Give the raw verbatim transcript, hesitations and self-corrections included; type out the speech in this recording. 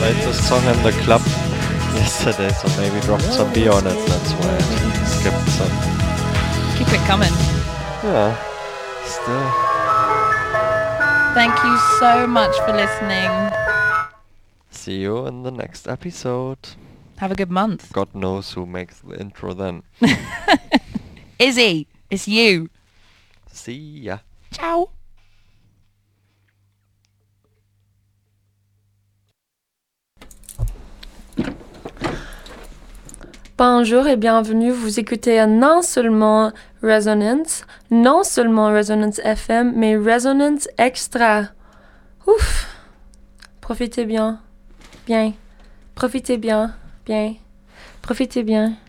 played this song in the club yesterday, so maybe dropped some beer on it. That's why I skipped some. Keep it coming. Yeah, still. Thank you so much for listening. See you in the next episode. Have a good month. God knows who makes the intro then. Izzy, it's you. See ya. Ciao. Bonjour et bienvenue, vous écoutez non seulement Resonance, non seulement Resonance F M, mais Resonance Extra. Ouf! Profitez bien, bien, profitez bien, bien, profitez bien.